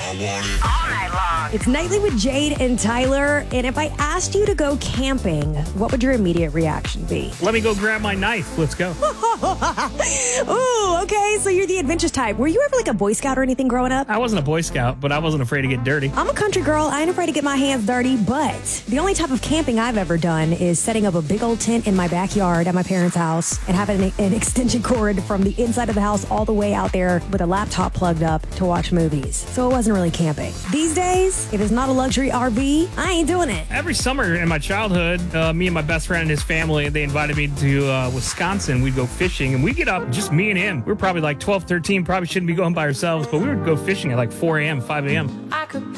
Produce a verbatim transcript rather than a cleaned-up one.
It's Nightly with Jade and Tyler, and if I asked you to go camping, what would your immediate reaction be? Let me go grab my knife. Let's go. Ooh, okay, so you're the adventurous type. Were you ever like a Boy Scout or anything growing up? I wasn't a Boy Scout, but I wasn't afraid to get dirty. I'm a country girl. I ain't afraid to get my hands dirty, but the only type of camping I've ever done is setting up a big old tent in my backyard at my parents' house and having an, an extension cord from the inside of the house all the way out there with a laptop plugged up to watch movies. So it wasn't really camping. These days, if it's not a luxury R V, I ain't doing it. Every summer in my childhood, uh, me and my best friend and his family, they invited me to uh, Wisconsin. We'd go fishing, and we get up, just me and him. We were probably like twelve, thirteen, probably shouldn't be going by ourselves, but we would go fishing at like four a.m., five a.m. I could